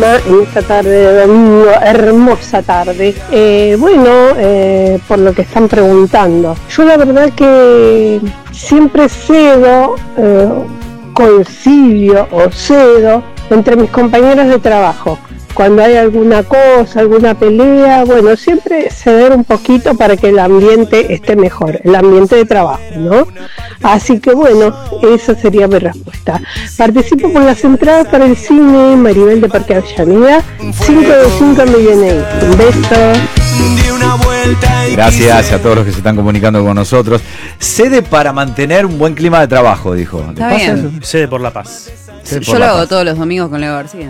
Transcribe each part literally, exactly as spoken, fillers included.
programa en esta tarde de domingo, hermosa tarde. Eh, bueno, eh, por lo que están preguntando, yo la verdad que siempre cedo, eh, concilio o cedo entre mis compañeros de trabajo. Cuando hay alguna cosa, alguna pelea, bueno, siempre ceder un poquito para que el ambiente esté mejor, el ambiente de trabajo, ¿no? Así que bueno, esa sería mi respuesta. Participo por las entradas para el cine Maribel de Parque Avellaneda, cinco de cinco en mi D N I. Un beso. Gracias a todos los que se están comunicando con nosotros. Cede para mantener un buen clima de trabajo, dijo. ¿Le Está pasa bien. eso? Cede por la paz. Cede Yo por lo la hago paz. todos los domingos con Leo García.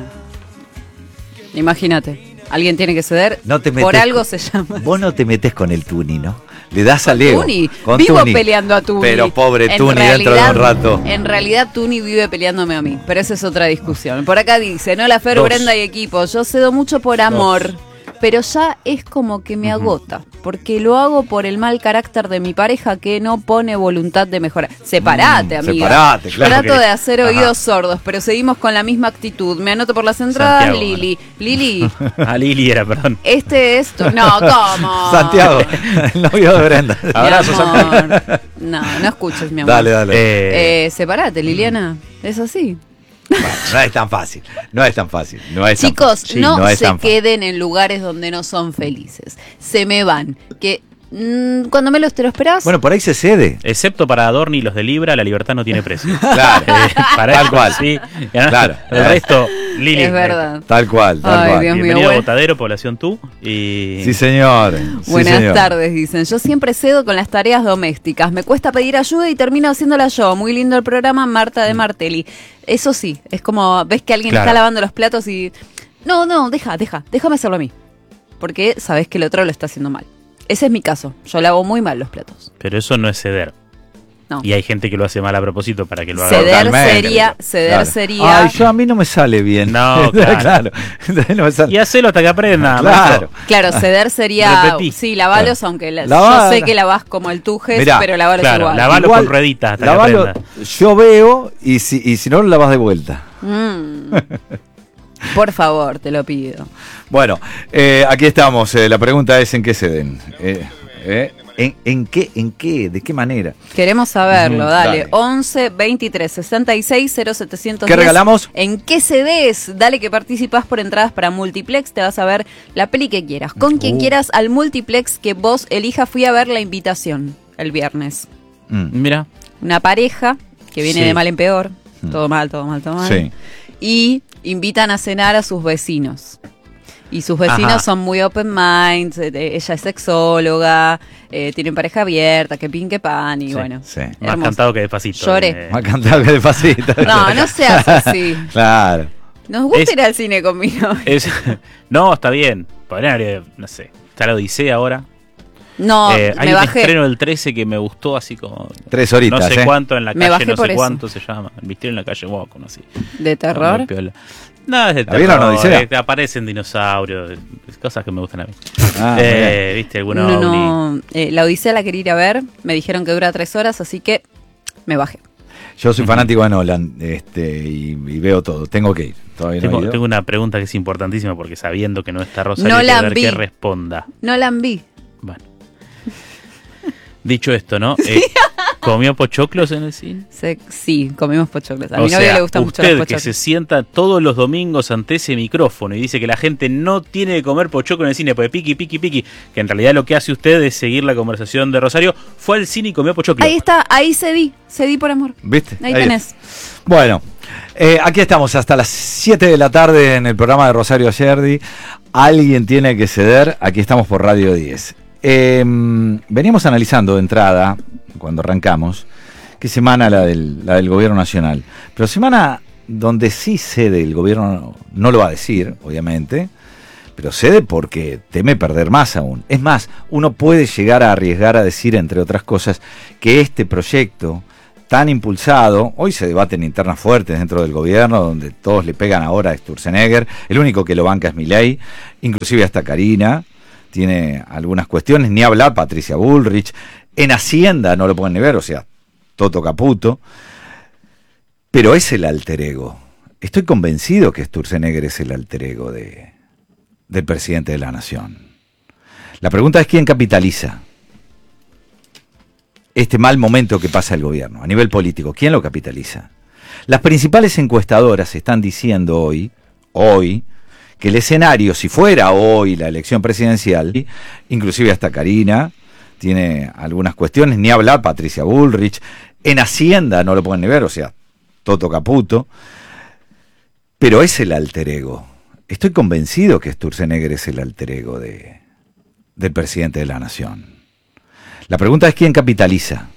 Imagínate, alguien tiene que ceder. No te por metés algo con- se llama. Vos no te metés con el Tuni, ¿no? Le das a Leo. Tuni, con vivo Tuni. peleando a Tuni. Pero pobre En Tuni dentro de un rato. En realidad Tuni vive peleándome a mí, pero esa es otra discusión. Por acá dice, no la Fer, Dos. Brenda y equipo, yo cedo mucho por amor, pero ya es como que me agota, porque lo hago por el mal carácter de mi pareja que no pone voluntad de mejorar. Separate, Mm, amiga. separate, claro Trato que- de hacer Ajá. oídos sordos, pero seguimos con la misma actitud. Me anoto por las entradas, Santiago, Lili. Lili, A Lili era, perdón. este es tu... No, ¿cómo? Santiago, el novio de Brenda. Mi Abrazo, amor. No, no escuches, mi amor. Dale, dale. Eh, Eh, separate, Liliana. Es así. Bueno, no es tan fácil. No es tan fácil. No es tan Chicos, fácil. Sí, no, es se tan fácil. queden en lugares donde no son felices. Se me van. Que mm, cuando menos te lo esperás. Bueno, por ahí se cede. excepto para Adorni y los de Libra, la libertad no tiene precio. Claro. Eh, para Tal eso, cual. Sí. Claro. El resto, Lili. es verdad. Tal cual, tal Ay, cual. Dios mío. Bienvenido a bueno. Botadero, población tú. Y Sí, señor. Sí, Buenas señor. tardes, dicen. Yo siempre cedo con las tareas domésticas. Me cuesta pedir ayuda y termino haciéndola yo. Muy lindo el programa, Marta de Martelli. Eso sí, es como ves que alguien Claro. está lavando los platos y... No, no, deja, deja, déjame hacerlo a mí. Porque sabes que el otro lo está haciendo mal. Ese es mi caso. Yo lavo muy mal los platos. Pero eso no es ceder. No. Y hay gente que lo hace mal a propósito para que lo haga. Ceder Totalmente. sería, ceder Claro. sería... Ay, yo a mí no me sale bien. No, claro. No me sale. Y hacelo hasta que aprenda. Claro. maestro. Claro, ceder sería... Repetí. Sí, lavalos, aunque la- Lava- yo sé que lavas como el tujes, Mirá, pero lavalos claro, igual. lavalo Igual, con rueditas hasta lavalo, que aprenda. yo veo y si, y si no lo lavas de vuelta. Mm. Por favor, te lo pido. Bueno, eh, aquí estamos. Eh, la pregunta es ¿en qué se den? Eh, eh, ¿en, en qué? ¿En qué? ¿De qué manera? Queremos saberlo, Ujú, dale. dale. once veintitrés sesenta y seis cero setecientos diez. ¿Qué regalamos? ¿En qué C Ds? Dale que participás por entradas para Multiplex. Te vas a ver la peli que quieras. Con quien Uh. quieras al Multiplex que vos elijas. Fui a ver La Invitación el viernes. Mm, Mira. Una pareja que viene Sí. de mal en peor. Mm. Todo mal, todo mal, todo mal. sí. Y invitan a cenar a sus vecinos. Y sus vecinos Ajá. son muy open mind, eh, eh, ella es sexóloga, eh, tienen pareja abierta, que pin, que pan, y Sí, bueno. sí. Más hermoso. cantado que despacito. Lloré. Eh, Me ha cantado que despacito. No, no seas así. Claro. Nos gusta Es- ir al cine con mi novio. es- no, está bien. Podrían haber, no sé. Está la Odisea ahora. No, Eh, hay me un bajé. estreno del trece que me gustó así como... Tres horitas, no sé ¿eh? cuánto en la Me calle, bajé no por sé eso. cuánto se llama. El misterio en la calle Walk, así. ¿De terror? Muy piola. No, es de ¿La vieron, terror. Odisea? eh, aparecen dinosaurios. eh, Cosas que me gustan a mí. Ah, eh, ¿Viste? Alguna No, ovni. no. eh, la Odisea la quería ir a ver. Me dijeron que dura tres horas, así que me bajé. Yo soy fanático de Nolan este, y, y veo todo. Tengo que ir. Todavía no he Tengo, ido. tengo una pregunta que es importantísima porque sabiendo que no está Rosario, No hay la que ver vi. qué responda. No la vi. Bueno. Dicho esto, ¿no? Eh, ¿Comió pochoclos en el cine? Se- sí, comimos pochoclos. A O mi novio sea, le gustan mucho los usted que pochoclos. se sienta todos los domingos ante ese micrófono y dice que la gente no tiene que comer pochoclo en el cine, porque piqui, piqui, piqui, que en realidad lo que hace usted es seguir la conversación de Rosario, fue al cine y comió pochoclo. Ahí está, ahí cedí, cedí por amor. ¿Viste? Ahí, Ahí tenés. Bueno, eh, aquí estamos hasta las siete de la tarde en el programa de Rosario Ayerdi. Alguien tiene que ceder. Aquí estamos por Radio diez. Eh, veníamos analizando de entrada, cuando arrancamos, qué semana la del, la del gobierno nacional. Pero semana donde sí cede el gobierno, no lo va a decir, obviamente, pero cede porque teme perder más aún. Es más, uno puede llegar a arriesgar a decir, entre otras cosas, que este proyecto tan impulsado, hoy se debaten internas fuertes dentro del gobierno, donde todos le pegan ahora a Sturzenegger, el único que lo banca es Milei, inclusive hasta Karina, tiene algunas cuestiones, ni hablar Patricia Bullrich, en Hacienda no lo pueden ni ver, o sea, Toto Caputo, pero es el alter ego. Estoy convencido que Sturzenegger es el alter ego de, del presidente de la Nación. La pregunta es quién capitaliza este mal momento que pasa el gobierno a nivel político. ¿Quién lo capitaliza? Las principales encuestadoras están diciendo hoy, hoy, que el escenario, si fuera hoy la elección presidencial, inclusive hasta Karina tiene algunas cuestiones, ni hablar Patricia Bullrich, en Hacienda no lo pueden ni ver, o sea, Toto Caputo, pero es el alter ego. Estoy convencido que Sturzenegger es el alter ego de, del presidente de la Nación. La pregunta es quién capitaliza